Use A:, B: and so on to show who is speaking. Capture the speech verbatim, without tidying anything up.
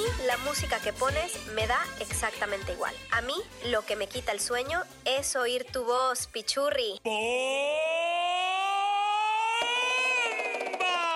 A: la música que pones me da exactamente igual. A mí, lo que me quita el sueño es oír tu voz, Pichurri.
B: ¡Oh!